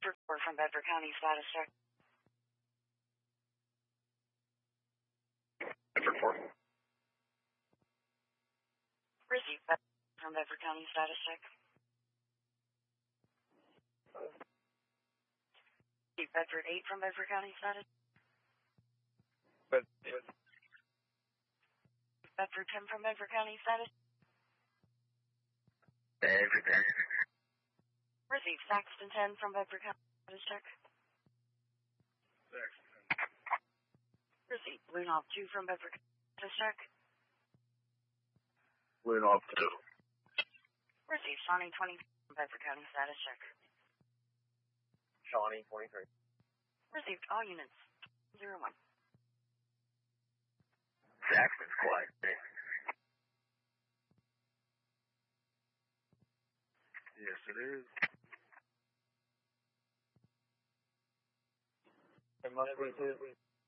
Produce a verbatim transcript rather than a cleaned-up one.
Bedford four from Bedford County, status check. Bedford four. Received Bedford from Bedford County, status check. Received Bedford eight from Bedford County, status. Bed Bedford ten from Bedford County, status. Bedford ten. Received Saxton ten from Bedford County, status check. Saxton. Received Bluenov two from Bedford County, status check. Bluenov two. Received Shawnee twenty from Bedford County, status check. Shawnee twenty-three. Received all units. zero one. Saxton's quiet. Yes, it is. It must be too.